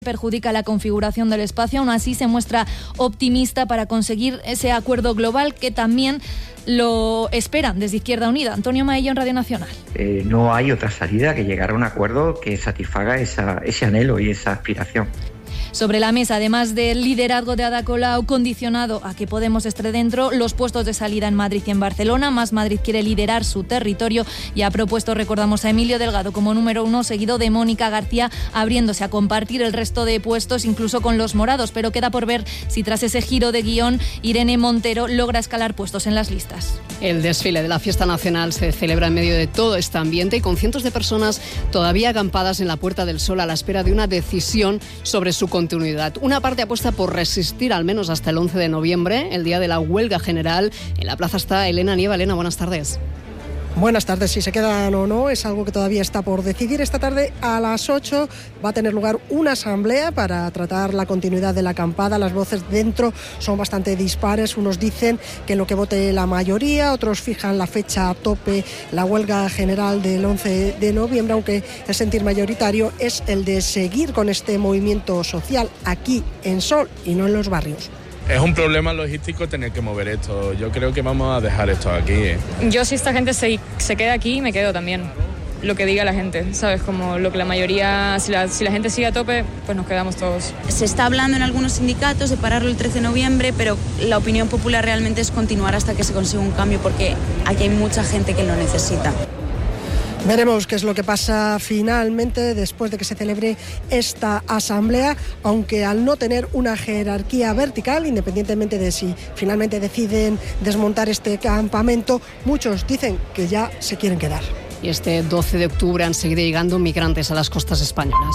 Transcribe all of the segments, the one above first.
perjudica la configuración del espacio. Aún así se muestra optimista para conseguir ese acuerdo global que también lo esperan desde Izquierda Unida. Antonio Maillo en Radio Nacional. No hay otra salida que llegar a un acuerdo que satisfaga ese anhelo y esa aspiración. Sobre la mesa, además del liderazgo de Ada Colau condicionado a que Podemos esté dentro, los puestos de salida en Madrid y en Barcelona. Más Madrid quiere liderar su territorio y ha propuesto, recordamos, a Emilio Delgado como número 1, seguido de Mónica García, abriéndose a compartir el resto de puestos, incluso con los morados. Pero queda por ver si tras ese giro de guión Irene Montero logra escalar puestos en las listas. El desfile de la Fiesta Nacional se celebra en medio de todo este ambiente y con cientos de personas todavía acampadas en la Puerta del Sol a la espera de una decisión sobre su continuidad. Una parte apuesta por resistir al menos hasta el 11 de noviembre, el día de la huelga general. En la plaza está Elena Nieva. Elena, buenas tardes. Buenas tardes. Si se quedan o no es algo que todavía está por decidir. Esta tarde a las 8 va a tener lugar una asamblea para tratar la continuidad de la acampada. Las voces dentro son bastante dispares. Unos dicen que lo que vote la mayoría, otros fijan la fecha a tope, la huelga general del 11 de noviembre, aunque el sentir mayoritario es el de seguir con este movimiento social aquí en Sol y no en los barrios. Es un problema logístico tener que mover esto. Yo creo que vamos a dejar esto aquí. Yo, si esta gente se queda aquí, me quedo también. Lo que diga la gente, ¿sabes? Como lo que la mayoría, si la gente sigue a tope, pues nos quedamos todos. Se está hablando en algunos sindicatos de pararlo el 13 de noviembre, pero la opinión popular realmente es continuar hasta que se consiga un cambio, porque aquí hay mucha gente que lo necesita. Veremos qué es lo que pasa finalmente después de que se celebre esta asamblea, aunque al no tener una jerarquía vertical, independientemente de si finalmente deciden desmontar este campamento, muchos dicen que ya se quieren quedar. Y este 12 de octubre han seguido llegando migrantes a las costas españolas.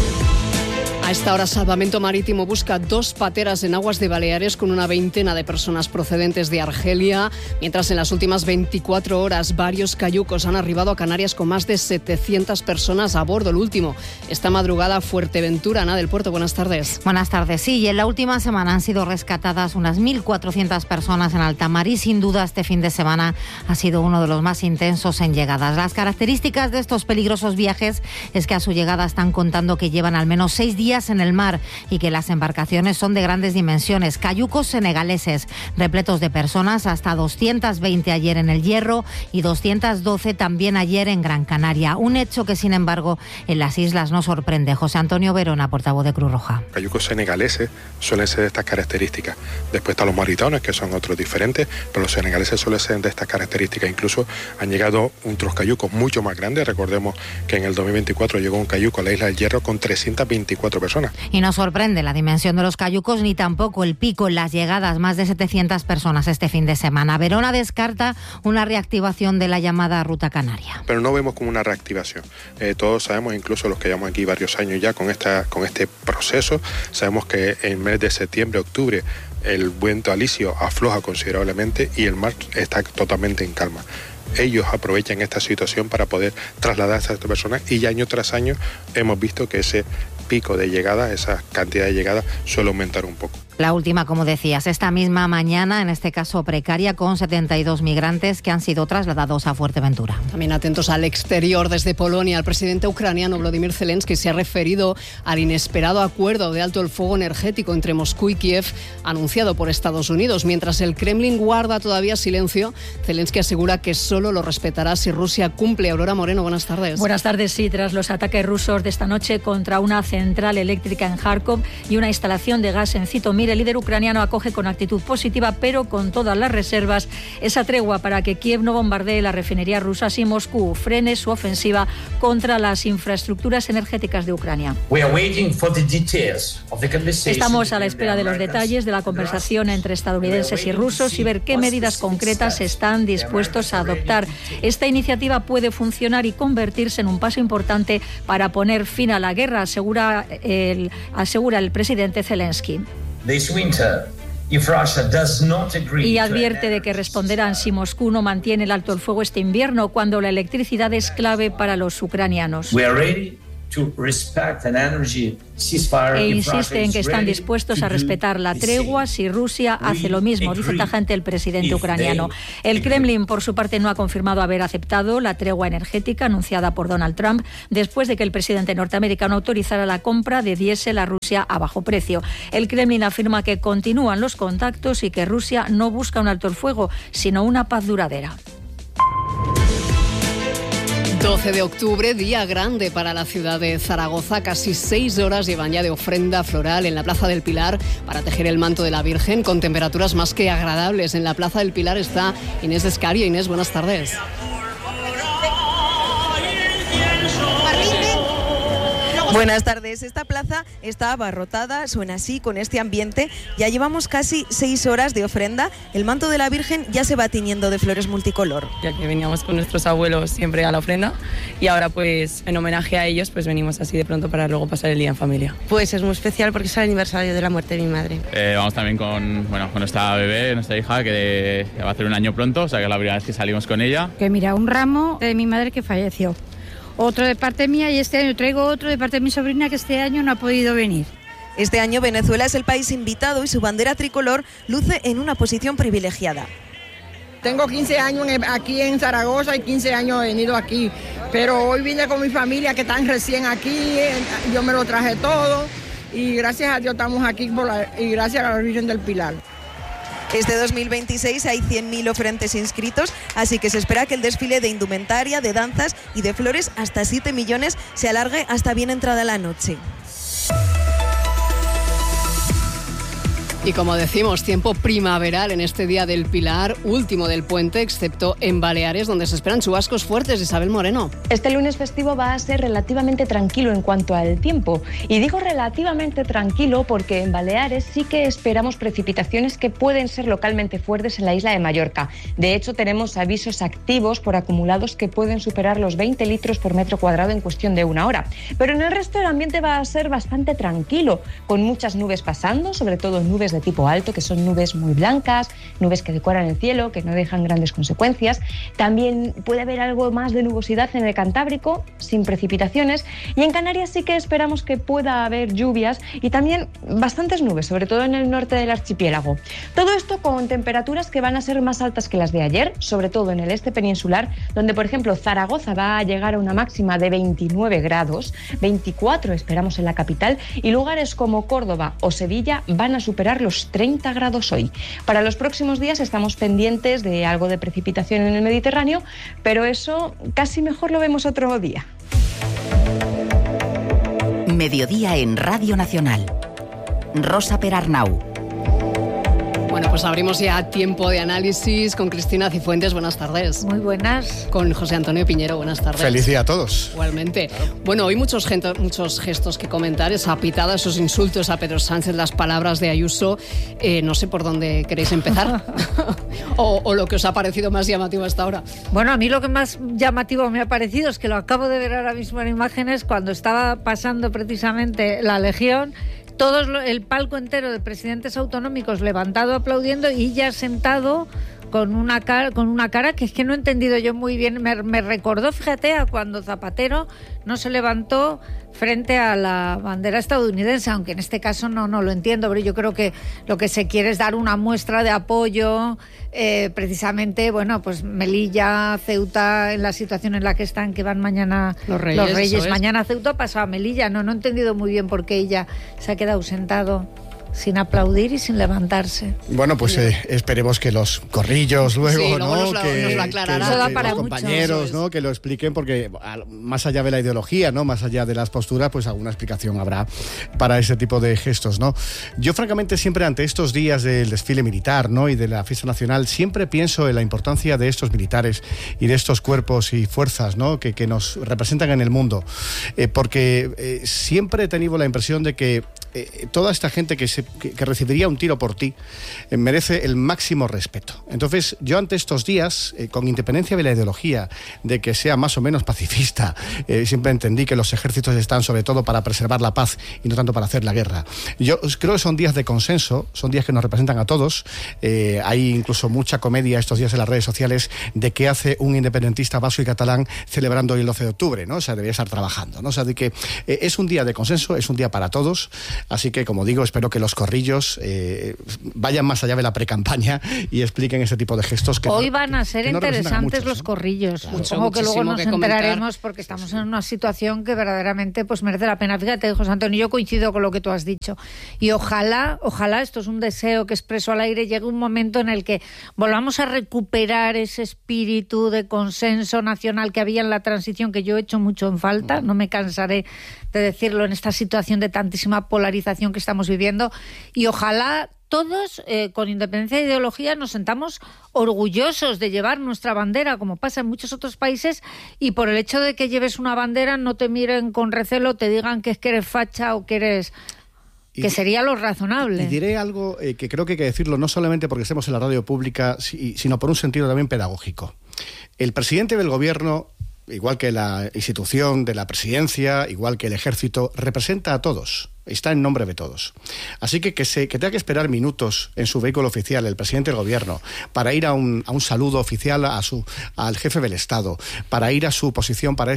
A esta hora, Salvamento Marítimo busca 2 pateras en aguas de Baleares con una veintena de personas procedentes de Argelia, mientras en las últimas 24 horas varios cayucos han arribado a Canarias con más de 700 personas a bordo. El último, esta madrugada, Fuerteventura. Ana del Puerto, buenas tardes. Buenas tardes. Sí, y en la última semana han sido rescatadas unas 1.400 personas en alta mar y sin duda este fin de semana ha sido uno de los más intensos en llegadas. Las características de estos peligrosos viajes es que a su llegada están contando que llevan al menos 6 días en el mar y que las embarcaciones son de grandes dimensiones. Cayucos senegaleses repletos de personas, hasta 220 ayer en El Hierro y 212 también ayer en Gran Canaria. Un hecho que, sin embargo, en las islas no sorprende. José Antonio Verona, portavoz de Cruz Roja. Cayucos senegaleses suelen ser de estas características. Después están los maritones, que son otros diferentes, pero los senegaleses suelen ser de estas características. Incluso han llegado otros cayucos mucho más grandes. Recordemos que en el 2024 llegó un cayuco a la isla del Hierro con 324 personas. Y no sorprende la dimensión de los cayucos ni tampoco el pico en las llegadas, más de 700 personas este fin de semana. Verona descarta una reactivación de la llamada Ruta Canaria. Pero no vemos como una reactivación. Todos sabemos, incluso los que llevamos aquí varios años ya con este proceso, sabemos que en el mes de septiembre, octubre, el viento alisio afloja considerablemente y el mar está totalmente en calma. Ellos aprovechan esta situación para poder trasladar a estas personas y ya año tras año hemos visto que ese pico de llegada, esa cantidad de llegada suele aumentar un poco. La última, como decías, esta misma mañana, en este caso precaria, con 72 migrantes que han sido trasladados a Fuerteventura. También atentos al exterior, desde Polonia. El presidente ucraniano Volodymyr Zelensky se ha referido al inesperado acuerdo de alto el fuego energético entre Moscú y Kiev, anunciado por Estados Unidos. Mientras el Kremlin guarda todavía silencio, Zelensky asegura que solo lo respetará si Rusia cumple. Aurora Moreno, buenas tardes. Buenas tardes, sí. Tras los ataques rusos de esta noche contra una central eléctrica en Kharkov y una instalación de gas en Zitomir, el líder ucraniano acoge con actitud positiva, pero con todas las reservas, esa tregua para que Kiev no bombardee las refinerías rusas y Moscú frene su ofensiva contra las infraestructuras energéticas de Ucrania. Estamos a la espera de los detalles de la conversación entre estadounidenses y rusos y ver qué medidas concretas están dispuestos a adoptar. Esta iniciativa puede funcionar y convertirse en un paso importante para poner fin a la guerra, asegura el presidente Zelensky. Y advierte de que responderán si Moscú no mantiene el alto el fuego este invierno, cuando la electricidad es clave para los ucranianos. E insiste en que están dispuestos a respetar la tregua si Rusia hace lo mismo, dice tajante el presidente ucraniano. El Kremlin, por su parte, no ha confirmado haber aceptado la tregua energética anunciada por Donald Trump después de que el presidente norteamericano autorizara la compra de diésel a Rusia a bajo precio. El Kremlin afirma que continúan los contactos y que Rusia no busca un alto el fuego, sino una paz duradera. 12 de octubre, día grande para la ciudad de Zaragoza. Casi 6 horas llevan ya de ofrenda floral en la Plaza del Pilar para tejer el manto de la Virgen con temperaturas más que agradables. En la Plaza del Pilar está Inés Escario. Inés, buenas tardes. Buenas tardes. Esta plaza está abarrotada, suena así, con este ambiente. Ya llevamos casi 6 horas de ofrenda. El manto de la Virgen ya se va tiñendo de flores multicolor. Ya que veníamos con nuestros abuelos siempre a la ofrenda y ahora pues en homenaje a ellos pues venimos así de pronto para luego pasar el día en familia. Pues es muy especial porque es el aniversario de la muerte de mi madre. Vamos también con nuestra bebé, nuestra hija, que va a hacer un año pronto, o sea que es la primera vez que salimos con ella. Que mira, un ramo de mi madre que falleció. Otro de parte mía y este año traigo otro de parte de mi sobrina que este año no ha podido venir. Este año Venezuela es el país invitado y su bandera tricolor luce en una posición privilegiada. Tengo 15 años aquí en Zaragoza y 15 años he venido aquí, pero hoy vine con mi familia que están recién aquí, yo me lo traje todo y gracias a Dios estamos aquí y gracias a la Virgen del Pilar. Este 2026 hay 100.000 oferentes inscritos, así que se espera que el desfile de indumentaria, de danzas y de flores, hasta 7 millones, se alargue hasta bien entrada la noche. Y como decimos, tiempo primaveral en este día del Pilar, último del puente, excepto en Baleares, donde se esperan chubascos fuertes. Isabel Moreno. Este lunes festivo va a ser relativamente tranquilo en cuanto al tiempo. Y digo relativamente tranquilo porque en Baleares sí que esperamos precipitaciones que pueden ser localmente fuertes en la isla de Mallorca. De hecho, tenemos avisos activos por acumulados que pueden superar los 20 litros por metro cuadrado en cuestión de una hora. Pero en el resto el ambiente va a ser bastante tranquilo, con muchas nubes pasando, sobre todo nubes de tipo alto, que son nubes muy blancas, nubes que decoran el cielo, que no dejan grandes consecuencias. También puede haber algo más de nubosidad en el Cantábrico, sin precipitaciones, y en Canarias sí que esperamos que pueda haber lluvias y también bastantes nubes, sobre todo en el norte del archipiélago. Todo esto con temperaturas que van a ser más altas que las de ayer, sobre todo en el este peninsular, donde por ejemplo Zaragoza va a llegar a una máxima de 29 grados, 24 esperamos en la capital, y lugares como Córdoba o Sevilla van a superar los 30 grados hoy. Para los próximos días estamos pendientes de algo de precipitación en el Mediterráneo, pero eso casi mejor lo vemos otro día. Mediodía en Radio Nacional. Rosa Perarnau. Bueno, pues abrimos ya tiempo de análisis con Cristina Cifuentes. Buenas tardes. Muy buenas. Con José Antonio Piñero. Buenas tardes. Feliz día a todos. Igualmente. Bueno, hoy muchos gestos que comentar, esa pitada, esos insultos a Pedro Sánchez, las palabras de Ayuso. No sé por dónde queréis empezar. o lo que os ha parecido más llamativo hasta ahora. Bueno, a mí lo que más llamativo me ha parecido es que lo acabo de ver ahora mismo en imágenes cuando estaba pasando precisamente la Legión. El palco entero de presidentes autonómicos levantado aplaudiendo y ya sentado con una cara que es que no he entendido yo muy bien. Me recordó, fíjate, a cuando Zapatero no se levantó frente a la bandera estadounidense, aunque en este caso no lo entiendo, pero yo creo que lo que se quiere es dar una muestra de apoyo, precisamente, bueno, pues Melilla, Ceuta, en la situación en la que están, que van mañana los Reyes mañana a Ceuta, pasado a Melilla. No he entendido muy bien por qué ella se ha quedado sentado sin aplaudir y sin levantarse. Bueno, pues esperemos que los corrillos luego, sí, ¿no? Nos lo aclarará. Que los compañeros, ¿no? Que lo expliquen, porque más allá de la ideología, ¿no? Más allá de las posturas, pues alguna explicación habrá para ese tipo de gestos, ¿no? Yo, francamente, siempre ante estos días del desfile militar, ¿no? Y de la fiesta nacional, siempre pienso en la importancia de estos militares y de estos cuerpos y fuerzas, ¿no? Que nos representan en el mundo. Porque siempre he tenido la impresión de que toda esta gente que recibiría un tiro por ti merece el máximo respeto. Entonces, yo ante estos días, con independencia de la ideología, de que sea más o menos pacifista, siempre entendí que los ejércitos están sobre todo para preservar la paz y no tanto para hacer la guerra. Yo creo que son días de consenso, son días que nos representan a todos. Hay incluso mucha comedia estos días en las redes sociales de qué hace un independentista vasco y catalán celebrando hoy el 12 de octubre, ¿no? O sea, debería estar trabajando, ¿no? O sea, de que es un día de consenso, es un día para todos, así que, como digo, espero que los corrillos vayan más allá de la precampaña y expliquen ese tipo de gestos que hoy van a ser interesantes muchos, los corrillos. Claro. Supongo que luego nos enteraremos porque estamos en una situación que verdaderamente pues merece la pena. Fíjate, José Antonio, yo coincido con lo que tú has dicho y ojalá, esto es un deseo que expreso al aire, llegue un momento en el que volvamos a recuperar ese espíritu de consenso nacional que había en la transición, que yo he hecho mucho en falta, no me cansaré de decirlo en esta situación de tantísima polarización que estamos viviendo, y ojalá todos, con independencia de ideología, nos sentamos orgullosos de llevar nuestra bandera, como pasa en muchos otros países, y por el hecho de que lleves una bandera no te miren con recelo, te digan que es que eres facha o que eres... que sería lo razonable. Y diré algo que creo que hay que decirlo, no solamente porque estemos en la radio pública, sino por un sentido también pedagógico. El presidente del gobierno, igual que la institución de la presidencia, igual que el ejército, representa a todos. Está en nombre de todos. Así que tenga que esperar minutos en su vehículo oficial el presidente del gobierno para ir a un saludo oficial al jefe del Estado, para ir a su posición para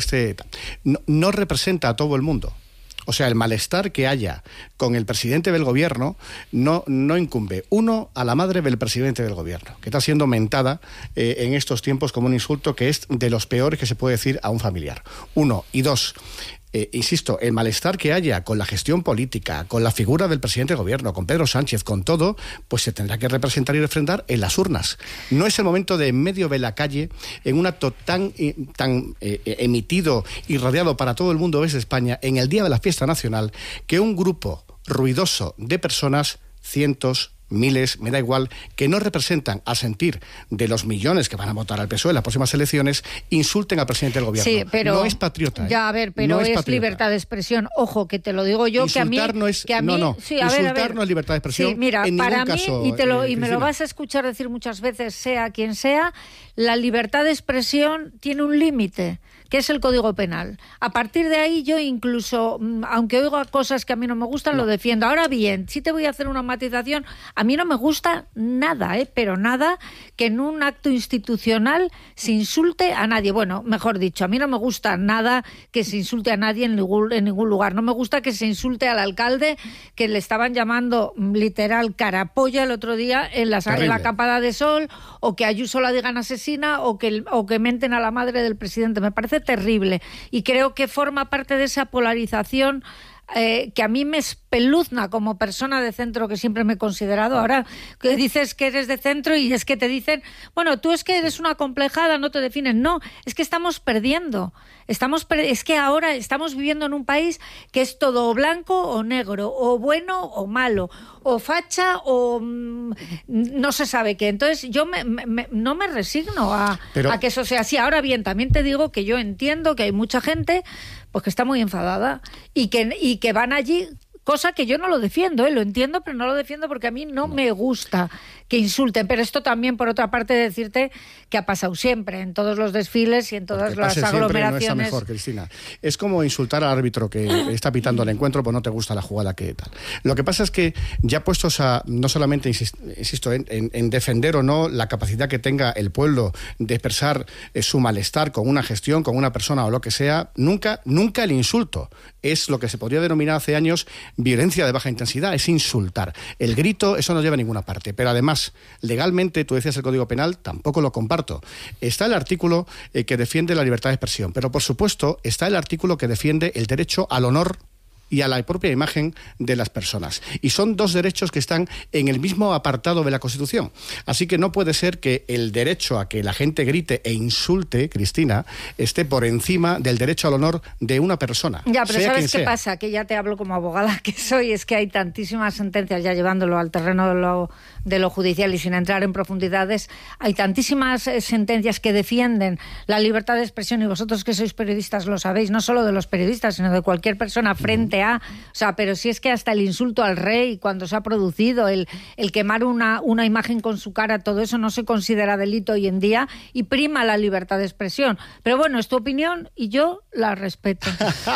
no representa a todo el mundo. O sea, el malestar que haya con el presidente del gobierno no incumbe, uno, a la madre del presidente del gobierno, que está siendo mentada en estos tiempos como un insulto que es de los peores que se puede decir a un familiar. Uno. Y dos, insisto, el malestar que haya con la gestión política, con la figura del presidente del gobierno, con Pedro Sánchez, con todo, pues se tendrá que representar y refrendar en las urnas. No es el momento de, en medio de la calle, en un acto tan emitido y radiado para todo el mundo desde España, en el día de la fiesta nacional, que un grupo ruidoso de personas, cientos, miles, me da igual, que no representan al sentir de los millones que van a votar al PSOE en las próximas elecciones, insulten al presidente del gobierno. Sí, pero no es patriota. Ya, a ver, pero no es libertad de expresión. Ojo, que te lo digo yo, insultar que a mí... no es, que a mí, no. Sí, insultar no es libertad de expresión. Sí, mira, en para ningún mí, caso, y me lo vas a escuchar decir muchas veces, sea quien sea, la libertad de expresión tiene un límite, que es el Código Penal. A partir de ahí yo incluso, aunque oiga cosas que a mí no me gustan, lo defiendo. Ahora bien, sí te voy a hacer una matización. A mí no me gusta nada, pero nada, que en un acto institucional se insulte a nadie. Bueno, mejor dicho, a mí no me gusta nada que se insulte a nadie en ningún lugar. No me gusta que se insulte al alcalde, que le estaban llamando literal carapolla el otro día en la Campada de Sol, o que a Ayuso la digan asesina, o que menten a la madre del presidente. Me parece terrible y creo que forma parte de esa polarización que a mí me espeluzna como persona de centro, que siempre me he considerado. Ahora que dices que eres de centro y es que te dicen, bueno, tú es que eres una complejada, no te definen. No, es que estamos perdiendo. Es que ahora estamos viviendo en un país que es todo o blanco o negro, o bueno o malo, o facha o no se sabe qué. Entonces yo no me resigno a que eso sea así. Ahora bien, también te digo que yo entiendo que hay mucha gente pues que está muy enfadada y que van allí, cosa que yo no lo defiendo, lo entiendo, pero no lo defiendo porque a mí no me gusta que insulten. Pero esto también, por otra parte, decirte que ha pasado siempre, en todos los desfiles y en todas las aglomeraciones. No está mejor, Cristina. Es como insultar al árbitro que está pitando el encuentro, pues no te gusta la jugada que tal. Lo que pasa es que ya puestos a, no solamente, insisto, en defender o no la capacidad que tenga el pueblo de expresar su malestar con una gestión, con una persona o lo que sea, nunca el insulto es lo que se podría denominar hace años violencia de baja intensidad, es insultar. El grito, eso no lleva a ninguna parte. Pero además, legalmente, tú decías el Código Penal, tampoco lo comparto. Está el artículo que defiende la libertad de expresión, pero por supuesto está el artículo que defiende el derecho al honor y a la propia imagen de las personas. Y son dos derechos que están en el mismo apartado de la Constitución. Así que no puede ser que el derecho a que la gente grite e insulte, Cristina, esté por encima del derecho al honor de una persona. Ya, pero ¿sabes qué pasa? Que ya te hablo como abogada que soy, es que hay tantísimas sentencias, ya llevándolo al terreno de lo judicial y sin entrar en profundidades, hay tantísimas sentencias que defienden la libertad de expresión, y vosotros que sois periodistas lo sabéis, no solo de los periodistas, sino de cualquier persona frente sea. O sea, pero si es que hasta el insulto al rey cuando se ha producido, el quemar una imagen con su cara, todo eso no se considera delito hoy en día y prima la libertad de expresión. Pero bueno, es tu opinión y yo la respeto.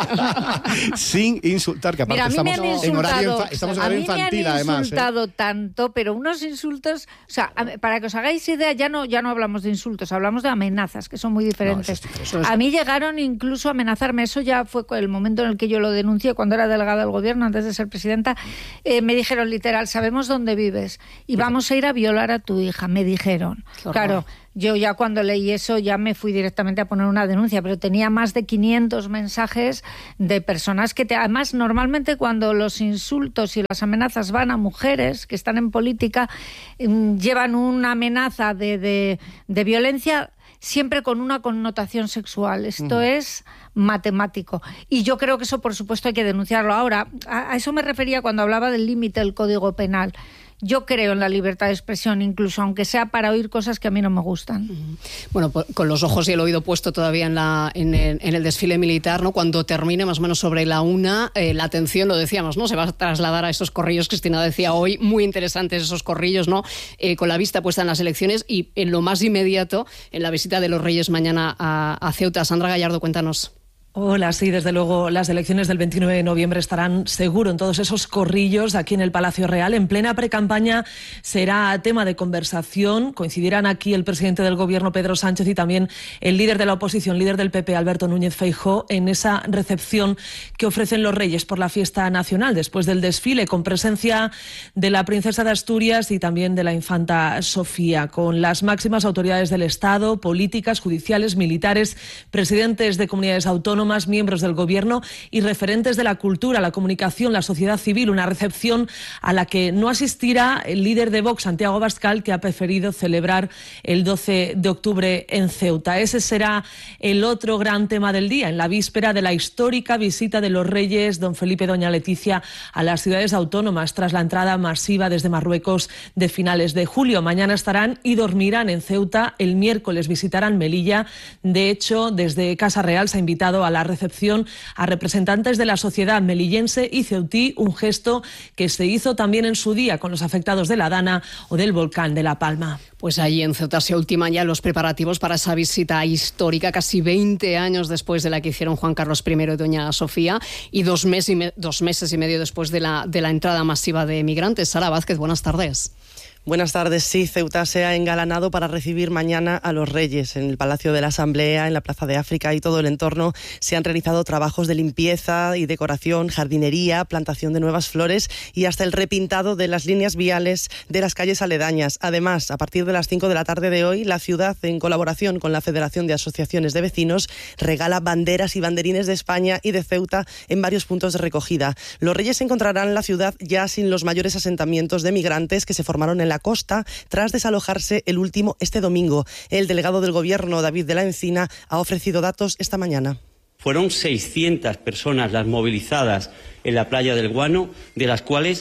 Sin insultar, que aparte estamos en horario infantil, además. A mí me han insultado tanto, pero unos insultos... O sea, para que os hagáis idea, ya no hablamos de insultos, hablamos de amenazas, que son muy diferentes. A mí llegaron incluso a amenazarme, eso ya fue el momento en el que yo lo denuncié, cuando era delegada del gobierno, antes de ser presidenta, me dijeron literal, sabemos dónde vives y vamos a ir a violar a tu hija, me dijeron. Claro, yo ya cuando leí eso ya me fui directamente a poner una denuncia, pero tenía más de 500 mensajes de personas que además normalmente cuando los insultos y las amenazas van a mujeres que están en política, llevan una amenaza de violencia siempre con una connotación sexual. Esto es matemático. Y yo creo que eso, por supuesto, hay que denunciarlo. Ahora, a eso me refería cuando hablaba del límite del Código Penal. Yo creo en la libertad de expresión, incluso aunque sea para oír cosas que a mí no me gustan. Bueno, con los ojos y el oído puesto todavía en el desfile militar, ¿no? Cuando termine más o menos sobre la 1, la atención, lo decíamos, ¿no? Se va a trasladar a esos corrillos, Cristina decía hoy, muy interesantes esos corrillos, ¿no? Con la vista puesta en las elecciones y en lo más inmediato, en la visita de los Reyes mañana a Ceuta. Sandra Gallardo, cuéntanos. Hola, sí, desde luego las elecciones del 29 de noviembre estarán seguro en todos esos corrillos aquí en el Palacio Real. En plena precampaña será tema de conversación. Coincidirán aquí el presidente del Gobierno, Pedro Sánchez, y también el líder de la oposición, líder del PP, Alberto Núñez Feijóo, en esa recepción que ofrecen los Reyes por la fiesta nacional, después del desfile, con presencia de la princesa de Asturias y también de la infanta Sofía, con las máximas autoridades del Estado, políticas, judiciales, militares, presidentes de comunidades autónomas, miembros del Gobierno y referentes de la cultura, la comunicación, la sociedad civil. Una recepción a la que no asistirá el líder de Vox, Santiago Abascal, que ha preferido celebrar el 12 de octubre en Ceuta. Ese será el otro gran tema del día, en la víspera de la histórica visita de los Reyes, don Felipe y doña Leticia, a las ciudades autónomas, tras la entrada masiva desde Marruecos de finales de julio. Mañana estarán y dormirán en Ceuta. El miércoles visitarán Melilla. De hecho, desde Casa Real se ha invitado a la recepción a representantes de la sociedad melillense y ceutí, un gesto que se hizo también en su día con los afectados de la Dana o del volcán de La Palma. Pues allí en Ceuta se ultiman ya los preparativos para esa visita histórica, casi 20 años después de la que hicieron Juan Carlos I y doña Sofía, y 2 meses y medio después de la entrada masiva de migrantes. Sara Vázquez, buenas tardes. Buenas tardes. Sí, Ceuta se ha engalanado para recibir mañana a los Reyes. En el Palacio de la Asamblea, en la Plaza de África y todo el entorno se han realizado trabajos de limpieza y decoración, jardinería, plantación de nuevas flores y hasta el repintado de las líneas viales de las calles aledañas. Además, a partir de las 5 de la tarde de hoy, la ciudad, en colaboración con la Federación de Asociaciones de Vecinos, regala banderas y banderines de España y de Ceuta en varios puntos de recogida. Los Reyes encontrarán la ciudad ya sin los mayores asentamientos de migrantes que se formaron en la costa tras desalojarse el último este domingo. El delegado del Gobierno, David de la Encina, ha ofrecido datos esta mañana. Fueron 600 personas las movilizadas en la playa del Guano, de las cuales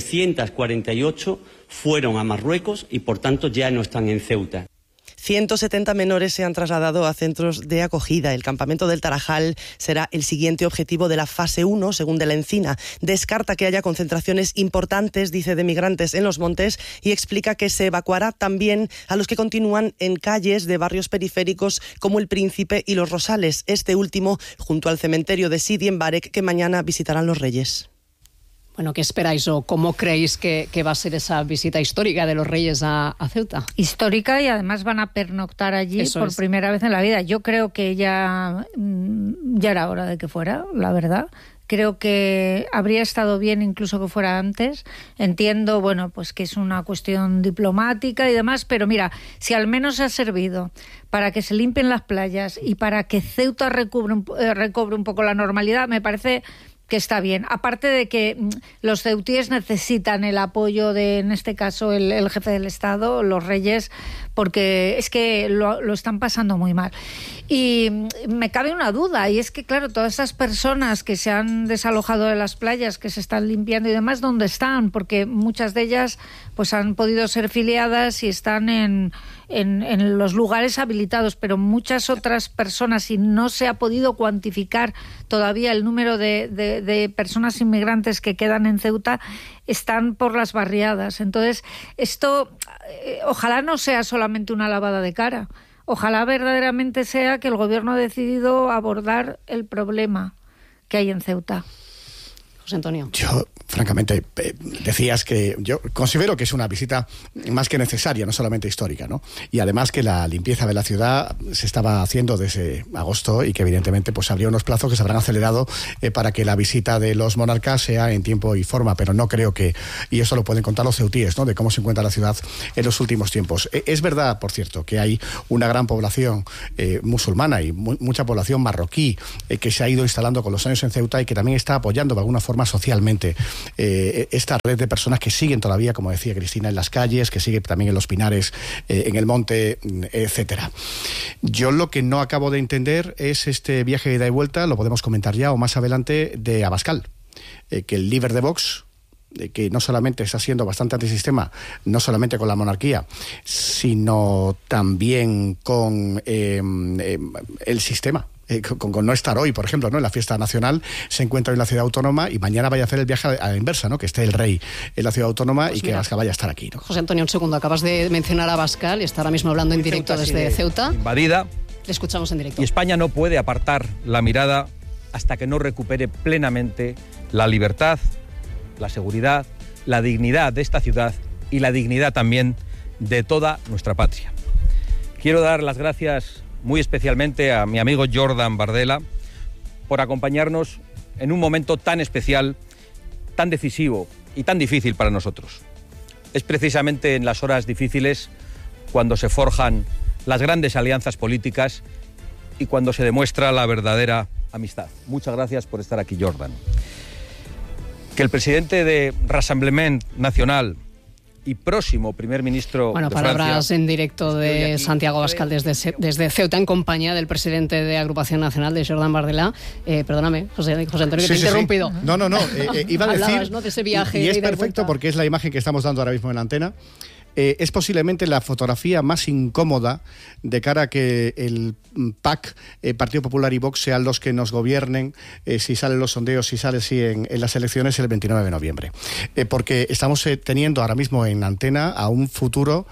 348 fueron a Marruecos y por tanto ya no están en Ceuta. 170 menores se han trasladado a centros de acogida. El campamento del Tarajal será el siguiente objetivo de la fase 1, según de la Encina. Descarta que haya concentraciones importantes, dice, de migrantes en los montes y explica que se evacuará también a los que continúan en calles de barrios periféricos como El Príncipe y Los Rosales. Este último junto al cementerio de Sidi en Barek, que mañana visitarán los Reyes. Bueno, ¿qué esperáis o cómo creéis que va a ser esa visita histórica de los Reyes a Ceuta? Histórica, y además van a pernoctar allí por primera vez en la vida. Yo creo que ya era hora de que fuera, la verdad. Creo que habría estado bien incluso que fuera antes. Entiendo, bueno, pues que es una cuestión diplomática y demás, pero mira, si al menos ha servido para que se limpien las playas y para que Ceuta recobre un poco la normalidad, me parece que está bien. Aparte de que los ceutíes necesitan el apoyo de, en este caso, el jefe del Estado, los Reyes, porque es que lo están pasando muy mal. Y me cabe una duda, y es que, claro, todas esas personas que se han desalojado de las playas, que se están limpiando y demás, ¿dónde están? Porque muchas de ellas pues han podido ser filiadas y están en los lugares habilitados, pero muchas otras personas, y no se ha podido cuantificar todavía el número de de personas inmigrantes que quedan en Ceuta están por las barriadas. Entonces, esto ojalá no sea solamente una lavada de cara. Ojalá verdaderamente sea que el Gobierno ha decidido abordar el problema que hay en Ceuta. José Antonio. Yo, francamente, decías que yo considero que es una visita más que necesaria, no solamente histórica, ¿no? Y además que la limpieza de la ciudad se estaba haciendo desde agosto y que evidentemente pues habría unos plazos que se habrán acelerado para que la visita de los monarcas sea en tiempo y forma, pero no creo que, y eso lo pueden contar los ceutíes, ¿no?, de cómo se encuentra la ciudad en los últimos tiempos. Es verdad, por cierto, que hay una gran población musulmana y mucha población marroquí que se ha ido instalando con los años en Ceuta y que también está apoyando de alguna forma socialmente esta red de personas que siguen todavía, como decía Cristina, en las calles, que sigue también en los Pinares, en el monte, etcétera. Yo lo que no acabo de entender es este viaje de ida y vuelta, lo podemos comentar ya o más adelante, de Abascal, que el líder de Vox, que no solamente está siendo bastante antisistema, no solamente con la monarquía, sino también con el sistema. Con no estar hoy, por ejemplo, ¿no?, en la fiesta nacional, se encuentra en la ciudad autónoma y mañana vaya a hacer el viaje a la inversa, ¿no?, que esté el rey en la ciudad autónoma pues y que Abascal vaya a estar aquí, ¿no? José Antonio, un segundo, acabas de mencionar a Abascal y está ahora mismo hablando en directo desde Ceuta. Invadida. Le escuchamos en directo. Y España no puede apartar la mirada hasta que no recupere plenamente la libertad, la seguridad, la dignidad de esta ciudad y la dignidad también de toda nuestra patria. Quiero dar las gracias muy especialmente a mi amigo Jordan Bardella por acompañarnos en un momento tan especial, tan decisivo y tan difícil para nosotros. Es precisamente en las horas difíciles cuando se forjan las grandes alianzas políticas y cuando se demuestra la verdadera amistad. Muchas gracias por estar aquí, Jordan. Que el presidente de Rassemblement Nacional y próximo primer ministro de palabras Francia, en directo de Santiago Abascal desde Ceuta en compañía del presidente de Agrupación Nacional, de Jordan Bardella. Perdóname, José Antonio, que te he interrumpido. Sí. No. Iba a decir, hablabas, ¿no?, de ese viaje. Y es perfecto porque es la imagen que estamos dando ahora mismo en la antena. Es posiblemente la fotografía más incómoda de cara a que el PAC, Partido Popular y Vox, sean los que nos gobiernen si salen los sondeos, si sale en las elecciones el 29 de noviembre. Porque estamos teniendo ahora mismo en antena a un futuro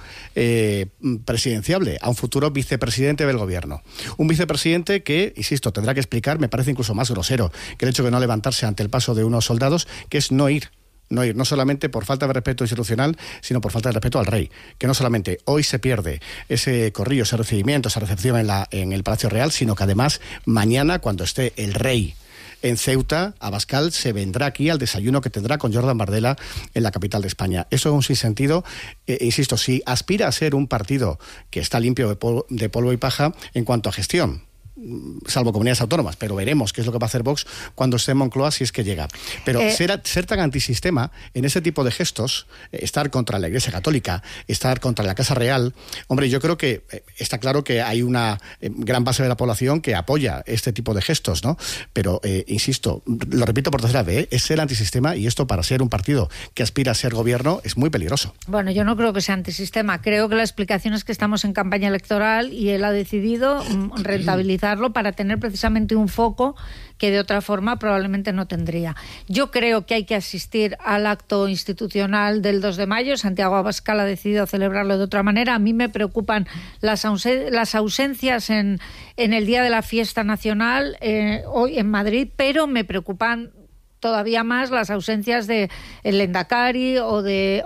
presidenciable, a un futuro vicepresidente del gobierno. Un vicepresidente que, insisto, tendrá que explicar, me parece incluso más grosero que el hecho de no levantarse ante el paso de unos soldados, que es no ir, no solamente por falta de respeto institucional, sino por falta de respeto al rey, que no solamente hoy se pierde ese corrillo, ese recibimiento, esa recepción en el Palacio Real, sino que además mañana, cuando esté el rey en Ceuta, Abascal se vendrá aquí al desayuno que tendrá con Jordan Bardella en la capital de España. Eso es un sinsentido. Insisto, si aspira a ser un partido que está limpio de polvo y paja en cuanto a gestión, salvo comunidades autónomas, pero veremos qué es lo que va a hacer Vox cuando esté en Moncloa, si es que llega. Pero ser tan antisistema en ese tipo de gestos, estar contra la Iglesia Católica, estar contra la Casa Real, hombre, yo creo que está claro que hay una gran base de la población que apoya este tipo de gestos, ¿no? Pero, insisto, lo repito por tercera vez, es ser antisistema, y esto, para ser un partido que aspira a ser gobierno, es muy peligroso. Bueno, yo no creo que sea antisistema. Creo que la explicación es que estamos en campaña electoral y él ha decidido rentabilizar para tener precisamente un foco que de otra forma probablemente no tendría. Yo creo que hay que asistir al acto institucional del 2 de mayo. Santiago Abascal ha decidido celebrarlo de otra manera. A mí me preocupan las ausencias en el día de la fiesta nacional hoy en Madrid, pero me preocupan todavía más las ausencias de el Lehendakari o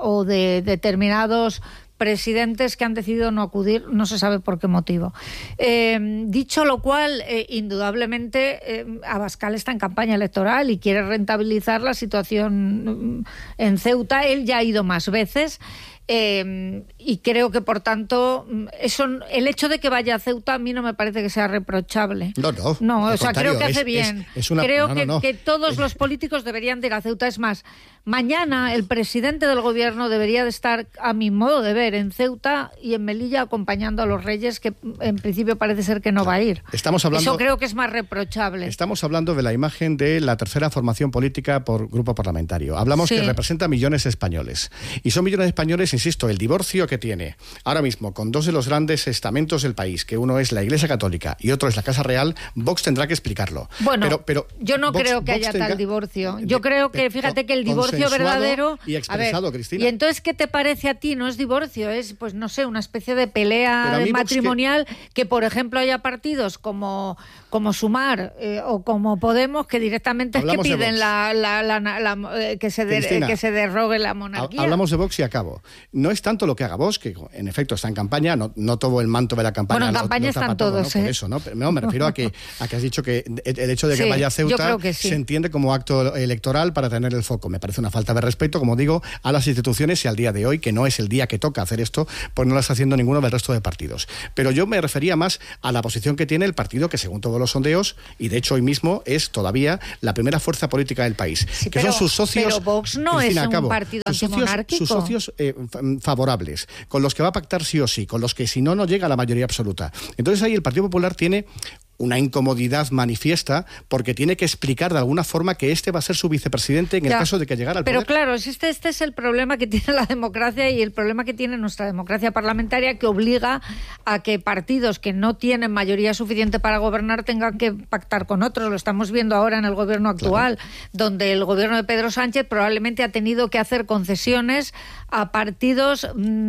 de determinados presidentes que han decidido no acudir, no se sabe por qué motivo. Dicho lo cual, indudablemente Abascal está en campaña electoral y quiere rentabilizar la situación en Ceuta. Él ya ha ido más veces. Y creo que, por tanto, el hecho de que vaya a Ceuta a mí no me parece que sea reprochable. No, o sea, creo que hace bien. Creo que todos los políticos deberían de ir a Ceuta. Es más, mañana el presidente del gobierno debería de estar, a mi modo de ver, en Ceuta y en Melilla acompañando a los reyes, que en principio parece ser que no va a ir. Eso creo que es más reprochable. Estamos hablando de la imagen de la tercera formación política por grupo parlamentario. Hablamos que representa millones de españoles. Y son millones de españoles, insisto, el divorcio que que tiene ahora mismo con dos de los grandes estamentos del país, que uno es la Iglesia Católica y otro es la Casa Real, Vox tendrá que explicarlo. Bueno, pero yo no creo que haya tal divorcio. Yo creo que, fíjate que el divorcio verdadero... Y expresado, Cristina. ¿Y entonces qué te parece a ti? No es divorcio, es, pues no sé, una especie de pelea matrimonial que, por ejemplo, haya partidos como Sumar o como Podemos que directamente es que piden que se derrogue la monarquía. Hablamos de Vox y acabo. No es tanto lo que haga Vox, que en efecto está en campaña, no todo el manto de la campaña. Bueno, en campaña están todos, ¿no? Por eso, ¿no? Pero me refiero a que has dicho que el hecho de que vaya a Ceuta se entiende como acto electoral para tener el foco. Me parece una falta de respeto, como digo, a las instituciones y al día de hoy, que no es el día que toca hacer esto, pues no lo está haciendo ninguno del resto de partidos. Pero yo me refería más a la posición que tiene el partido que, según todos los sondeos, y de hecho hoy mismo es todavía la primera fuerza política del país, que son sus socios. Pero Vox no es un partido antimonárquico. Sus socios favorables, con los que va a pactar sí o sí, con los que si no llega a la mayoría absoluta. Entonces ahí el Partido Popular tiene una incomodidad manifiesta porque tiene que explicar de alguna forma que este va a ser su vicepresidente en el caso de que llegara al poder. Pero claro, este es el problema que tiene la democracia y el problema que tiene nuestra democracia parlamentaria, que obliga a que partidos que no tienen mayoría suficiente para gobernar tengan que pactar con otros. Lo estamos viendo ahora en el gobierno actual, donde el gobierno de Pedro Sánchez probablemente ha tenido que hacer concesiones a partidos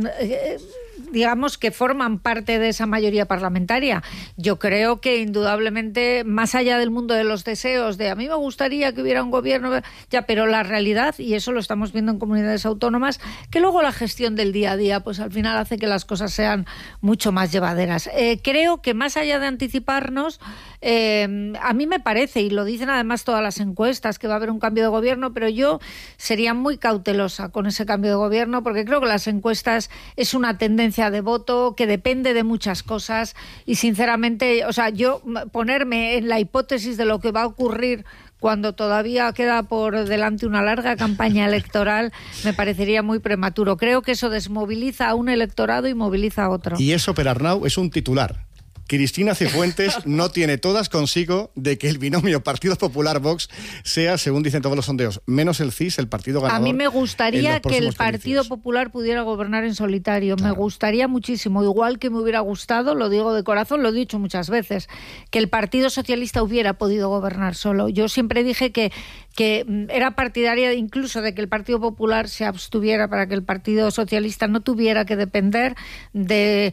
digamos, que forman parte de esa mayoría parlamentaria. Yo creo que indudablemente, más allá del mundo de los deseos, de a mí me gustaría que hubiera un gobierno, pero la realidad, y eso lo estamos viendo en comunidades autónomas, que luego la gestión del día a día, pues al final hace que las cosas sean mucho más llevaderas. Creo que más allá de anticiparnos, a mí me parece, y lo dicen además todas las encuestas, que va a haber un cambio de gobierno, pero yo sería muy cautelosa con ese cambio de gobierno, porque creo que las encuestas es una tendencia de voto que depende de muchas cosas y sinceramente, o sea, yo ponerme en la hipótesis de lo que va a ocurrir cuando todavía queda por delante una larga campaña electoral, me parecería muy prematuro. Creo que eso desmoviliza a un electorado y moviliza a otro. Y eso, Perarnau, es un titular. Cristina Cifuentes no tiene todas consigo de que el binomio Partido Popular-Vox sea, según dicen todos los sondeos, menos el CIS, el partido ganador. A mí me gustaría que el Partido Popular pudiera gobernar en solitario. Claro. Me gustaría muchísimo. Igual que me hubiera gustado, lo digo de corazón, lo he dicho muchas veces, que el Partido Socialista hubiera podido gobernar solo. Yo siempre dije que era partidaria incluso de que el Partido Popular se abstuviera para que el Partido Socialista no tuviera que depender de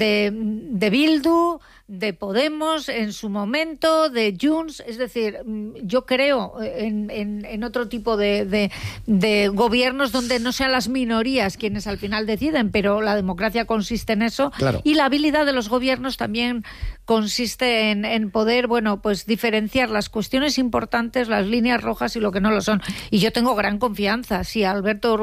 Bildu, de Podemos en su momento, de Junts. Es decir, yo creo en otro tipo de gobiernos donde no sean las minorías quienes al final deciden, pero la democracia consiste en eso. Claro. Y la habilidad de los gobiernos también consiste en poder, bueno, pues diferenciar las cuestiones importantes, las líneas rojas y lo que no lo son. Y yo tengo gran confianza. Si Alberto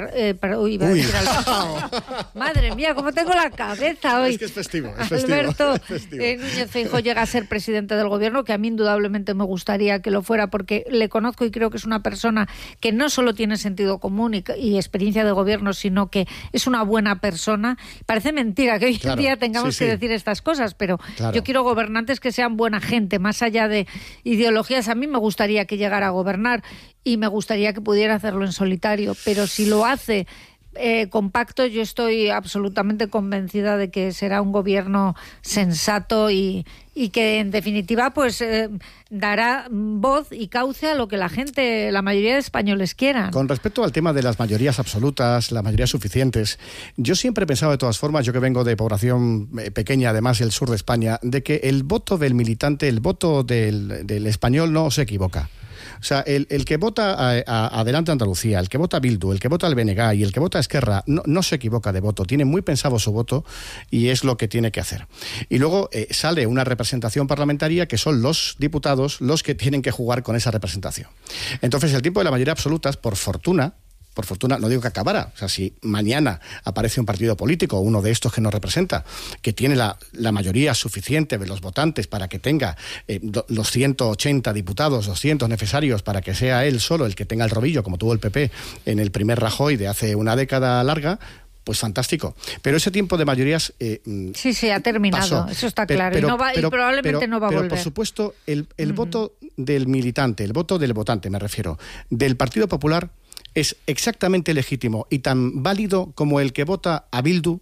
madre mía, cómo tengo la cabeza hoy. Es que es festivo. Alberto Núñez Feijóo llega a ser presidente del gobierno, que a mí indudablemente me gustaría que lo fuera, porque le conozco y creo que es una persona que no solo tiene sentido común y experiencia de gobierno, sino que es una buena persona. Parece mentira que hoy en día tengamos que decir estas cosas, pero yo quiero gobernantes que sean buena gente, más allá de ideologías. A mí me gustaría que llegara a gobernar y me gustaría que pudiera hacerlo en solitario, pero si lo hace compacto, yo estoy absolutamente convencida de que será un gobierno sensato y que en definitiva pues dará voz y cauce a lo que la mayoría de españoles quieran. Con respecto al tema de las mayorías absolutas, las mayorías suficientes, yo siempre he pensado de todas formas, yo que vengo de población pequeña, además el sur de España, de que el voto del militante, el voto del español no se equivoca. O sea, el que vota a Adelante Andalucía, el que vota a Bildu, el que vota al BNG y el que vota a Esquerra no se equivoca de voto, tiene muy pensado su voto y es lo que tiene que hacer. Y luego sale una representación parlamentaria que son los diputados los que tienen que jugar con esa representación. Entonces, el tiempo de la mayoría absoluta, por fortuna, no digo que acabara, o sea, si mañana aparece un partido político, uno de estos que nos representa, que tiene la mayoría suficiente de los votantes para que tenga los 180 diputados, 200 necesarios para que sea él solo el que tenga el rodillo, como tuvo el PP en el primer Rajoy de hace una década larga, pues fantástico. Pero ese tiempo de mayorías sí, ha terminado, pasó. Eso está claro. Y probablemente no va a volver. Pero, por supuesto, el voto del militante, el voto del votante, me refiero, del Partido Popular, es exactamente legítimo y tan válido como el que vota a Bildu,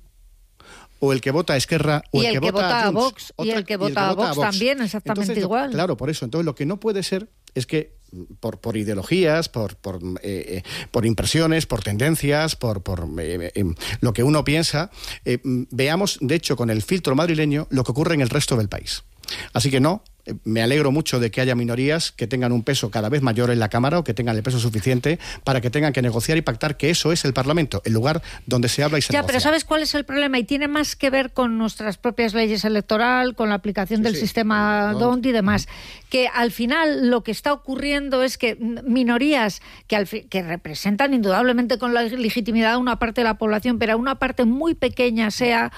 o el que vota a Esquerra, o el que vota a Vox, y el que vota a Vox también, exactamente. Entonces, igual. Claro, por eso. Entonces, lo que no puede ser es que por ideologías, por impresiones, por tendencias, por lo que uno piensa, veamos, de hecho, con el filtro madrileño, lo que ocurre en el resto del país. Así que no, me alegro mucho de que haya minorías que tengan un peso cada vez mayor en la Cámara o que tengan el peso suficiente para que tengan que negociar y pactar, que eso es el Parlamento, el lugar donde se habla y se negocia. Pero ¿sabes cuál es el problema? Y tiene más que ver con nuestras propias leyes electorales, con la aplicación del sistema DONT y demás. Que al final lo que está ocurriendo es que minorías que representan indudablemente con la legitimidad a una parte de la población, pero a una parte muy pequeña sean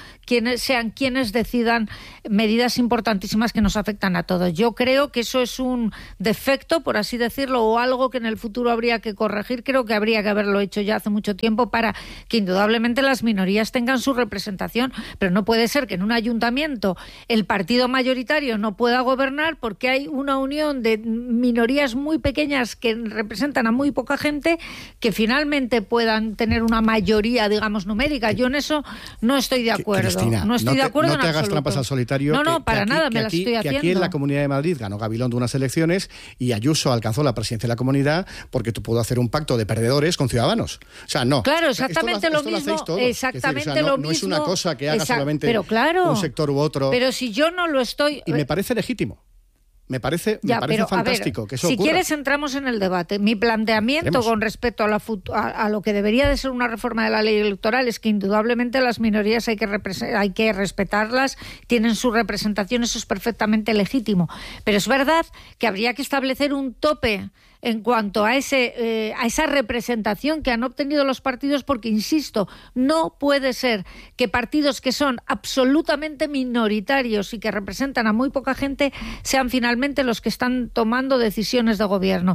quienes decidan medidas importantísimas que nos afectan a todos. Yo creo que eso es un defecto, por así decirlo, o algo que en el futuro habría que corregir. Creo que habría que haberlo hecho ya hace mucho tiempo para que indudablemente las minorías tengan su representación, pero no puede ser que en un ayuntamiento el partido mayoritario no pueda gobernar porque hay una unión de minorías muy pequeñas que representan a muy poca gente que finalmente puedan tener una mayoría, digamos, numérica. Yo en eso no estoy de acuerdo. Cristina, no estoy de acuerdo no te hagas trampas al solitario. No, para nada, me las estoy haciendo. Que aquí en la Comunidad de Madrid ganó Gabilondo unas elecciones y Ayuso alcanzó la presidencia de la comunidad porque pudo hacer un pacto de perdedores con Ciudadanos. O sea, no. Claro, exactamente lo mismo. Exactamente lo mismo. No es una cosa que haga solamente un sector u otro. Pero si yo no lo estoy... Y me parece legítimo. Me parece fantástico que eso ocurra. Si quieres entramos en el debate. Mi planteamiento con respecto a lo que debería de ser una reforma de la ley electoral es que indudablemente las minorías hay que respetarlas, tienen su representación, eso es perfectamente legítimo. Pero es verdad que habría que establecer un tope en cuanto a esa representación que han obtenido los partidos, porque, insisto, no puede ser que partidos que son absolutamente minoritarios y que representan a muy poca gente sean finalmente los que están tomando decisiones de gobierno.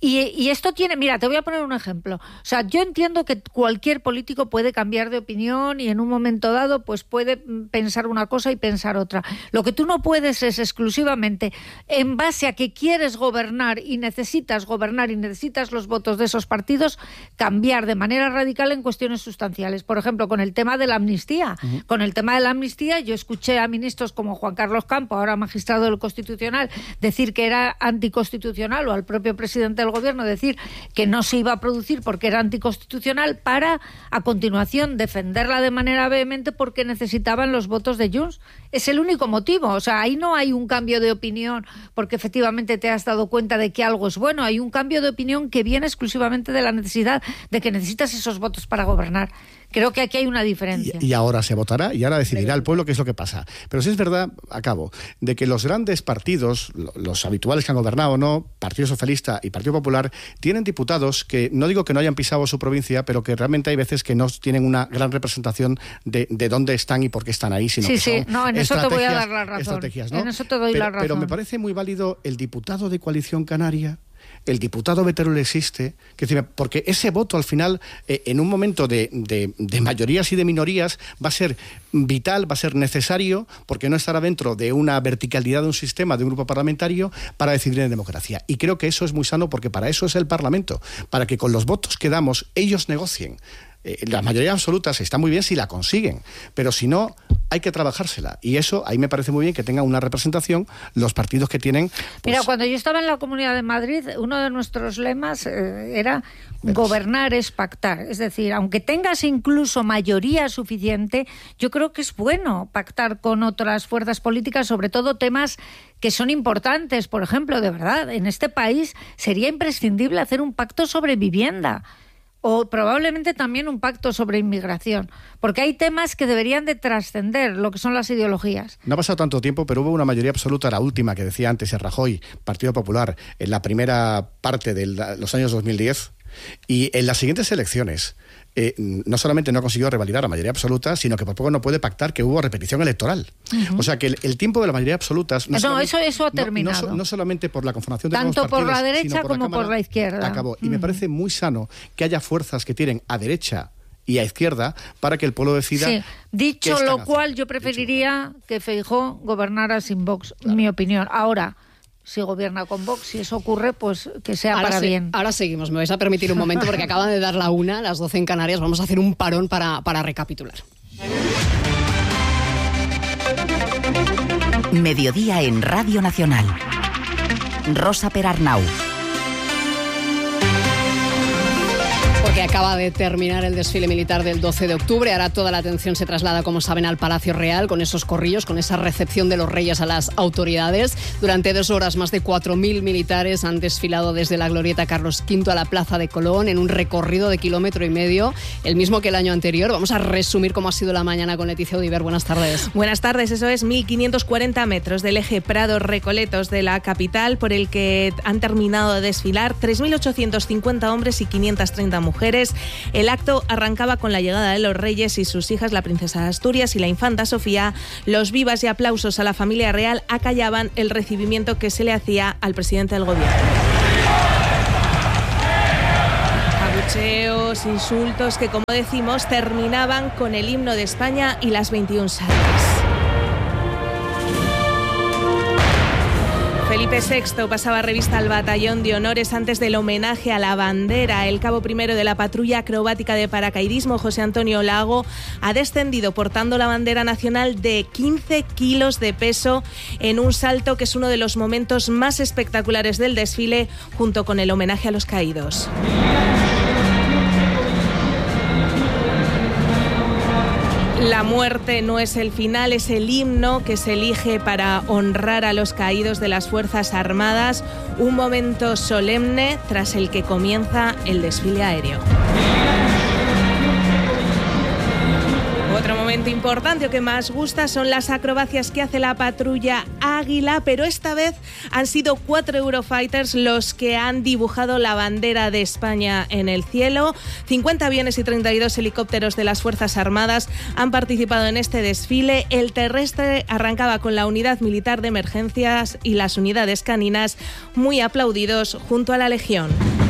Y esto tiene... Mira, te voy a poner un ejemplo. O sea, yo entiendo que cualquier político puede cambiar de opinión y en un momento dado pues puede pensar una cosa y pensar otra. Lo que tú no puedes es exclusivamente, en base a que quieres gobernar y necesitas los votos de esos partidos, cambiar de manera radical en cuestiones sustanciales. Por ejemplo, con el tema de la amnistía. Con el tema de la amnistía, yo escuché a ministros como Juan Carlos Campo, ahora magistrado del Constitucional, decir que era anticonstitucional, o al propio presidente del Gobierno decir que no se iba a producir porque era anticonstitucional, para, a continuación, defenderla de manera vehemente porque necesitaban los votos de Junts. Es el único motivo. O sea, ahí no hay un cambio de opinión porque efectivamente te has dado cuenta de que algo es bueno. Hay un cambio de opinión que viene exclusivamente de la necesidad de que necesitas esos votos para gobernar. Creo que aquí hay una diferencia. Y ahora se votará y ahora decidirá el pueblo qué es lo que pasa. Pero sí es verdad, acabo, de que los grandes partidos, los habituales que han gobernado, ¿no? Partido Socialista y Partido Popular, tienen diputados que, no digo que no hayan pisado su provincia, pero que realmente hay veces que no tienen una gran representación de dónde están y por qué están ahí, sino que son no, en eso te voy a dar la razón. Estrategias, ¿no? En eso te doy la razón. Pero me parece muy válido el diputado de Coalición Canaria, el diputado Beteruel existe, porque ese voto al final, en un momento de mayorías y de minorías, va a ser vital, va a ser necesario, porque no estará dentro de una verticalidad de un sistema, de un grupo parlamentario, para decidir en democracia. Y creo que eso es muy sano, porque para eso es el Parlamento, para que con los votos que damos ellos negocien. Las mayorías absolutas está muy bien si la consiguen, pero si no, hay que trabajársela. Y eso, ahí me parece muy bien que tengan una representación los partidos que tienen... Mira, cuando yo estaba en la Comunidad de Madrid, uno de nuestros lemas era gobernar es pactar. Es decir, aunque tengas incluso mayoría suficiente, yo creo que es bueno pactar con otras fuerzas políticas, sobre todo temas que son importantes. Por ejemplo, de verdad, en este país sería imprescindible hacer un pacto sobre vivienda. O probablemente también un pacto sobre inmigración, porque hay temas que deberían de trascender lo que son las ideologías. No ha pasado tanto tiempo, pero hubo una mayoría absoluta, la última que decía antes Rajoy, Partido Popular, en la primera parte de los años 2010, y en las siguientes elecciones no solamente no consiguió revalidar la mayoría absoluta, sino que por poco no puede pactar que hubo repetición electoral. O sea que el tiempo de la mayoría absoluta... Eso ha terminado. No solamente por la conformación de tanto los partidos, por la derecha como por la izquierda. Acabó. Y me parece muy sano que haya fuerzas que tiren a derecha y a izquierda para que el pueblo decida... Sí. Dicho lo cual, yo preferiría que Feijóo gobernara sin Vox, en mi opinión. Ahora, si gobierna con Vox. Si eso ocurre, pues que sea para bien. Ahora seguimos. Me vais a permitir un momento porque acaban de dar la 1, las 12 en Canarias. Vamos a hacer un parón para recapitular. Mediodía en Radio Nacional. Rosa Perarnau. Porque acaba de terminar el desfile militar del 12 de octubre. Ahora toda la atención se traslada, como saben, al Palacio Real, con esos corrillos, con esa recepción de los reyes a las autoridades. Durante 2 horas, más de 4.000 militares han desfilado desde la Glorieta Carlos V a la Plaza de Colón, en un recorrido de 1,5 kilómetros, el mismo que el año anterior. Vamos a resumir cómo ha sido la mañana con Leticia Odiver. Buenas tardes. Buenas tardes. Eso es 1.540 metros del eje Prado-Recoletos de la capital, por el que han terminado de desfilar 3.850 hombres y 530 mujeres. El acto arrancaba con la llegada de los reyes y sus hijas, la princesa de Asturias y la infanta Sofía. Los vivas y aplausos a la familia real acallaban el recibimiento que se le hacía al presidente del gobierno. Abucheos, insultos que, como decimos, terminaban con el himno de España y las 21 salvas. Felipe VI pasaba revista al batallón de honores antes del homenaje a la bandera. El cabo primero de la patrulla acrobática de paracaidismo, José Antonio Lago, ha descendido portando la bandera nacional de 15 kilos de peso en un salto que es uno de los momentos más espectaculares del desfile, junto con el homenaje a los caídos. La muerte no es el final, es el himno que se elige para honrar a los caídos de las Fuerzas Armadas, un momento solemne tras el que comienza el desfile aéreo. Otro momento importante o que más gusta son las acrobacias que hace la patrulla Águila, pero esta vez han sido 4 Eurofighters los que han dibujado la bandera de España en el cielo. 50 aviones y 32 helicópteros de las Fuerzas Armadas han participado en este desfile. El terrestre arrancaba con la unidad militar de emergencias y las unidades caninas, muy aplaudidos junto a la Legión.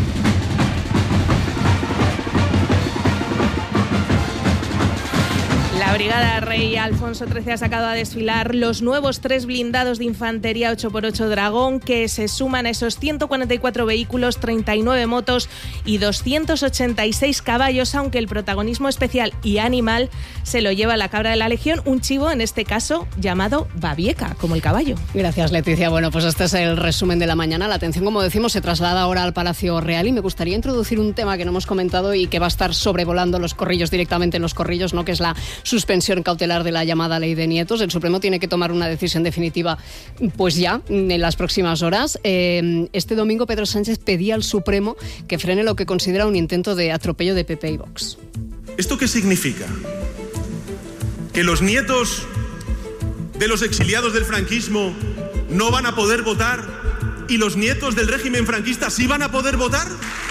La Brigada Rey Alfonso XIII ha sacado a desfilar los nuevos 3 blindados de infantería 8x8 Dragón, que se suman a esos 144 vehículos, 39 motos y 286 caballos, aunque el protagonismo especial y animal se lo lleva la cabra de la Legión, un chivo en este caso llamado Babieca, como el caballo. Gracias, Leticia. Bueno, pues este es el resumen de la mañana. La atención, como decimos, se traslada ahora al Palacio Real y me gustaría introducir un tema que no hemos comentado y que va a estar sobrevolando los corrillos, directamente en los corrillos, ¿no?, que es la suspensión cautelar de la llamada ley de nietos. El Supremo tiene que tomar una decisión definitiva pues ya, en las próximas horas. Este domingo Pedro Sánchez pedía al Supremo que frene lo que considera un intento de atropello de PP y Vox. ¿Esto qué significa? ¿Que los nietos de los exiliados del franquismo no van a poder votar y los nietos del régimen franquista sí van a poder votar?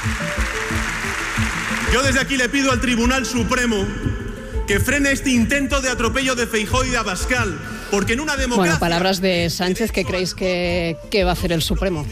Yo desde aquí le pido al Tribunal Supremo que frene este intento de atropello de Feijóo y de Abascal, porque en una democracia... Bueno, palabras de Sánchez. ¿Qué creéis que va a hacer el Supremo?